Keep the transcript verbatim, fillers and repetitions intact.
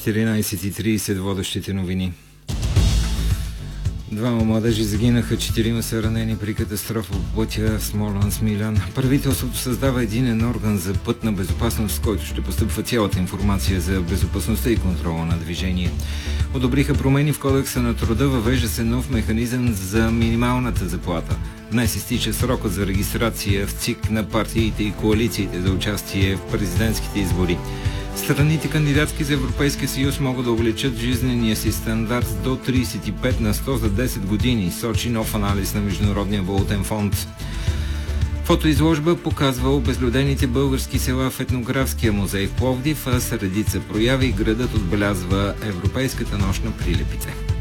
четиринайсет и трийсет водещите новини. Двама младежи загинаха, четирима са ранени при катастрофа по пътя Смолян-Смилян. Правителството създава единен орган за пътна безопасност, в който ще постъпва цялата информация за безопасността и контрола на движение. Одобриха промени в Кодекса на труда, въвежда се нов механизъм за минималната заплата. Днес изтича срокът за регистрация в ЦИК на партиите и коалициите за участие в президентските избори. Страните кандидатски за Европейския съюз могат да увеличат жизнения си стандарт до трийсет и пет на сто за десет години, сочи нов анализ на Международния валутен фонд. Фотоизложба показва обезлюдените български села в етнографския музей в Пловдив, а с редица прояви градът отбелязва Европейската нощ на прилепите.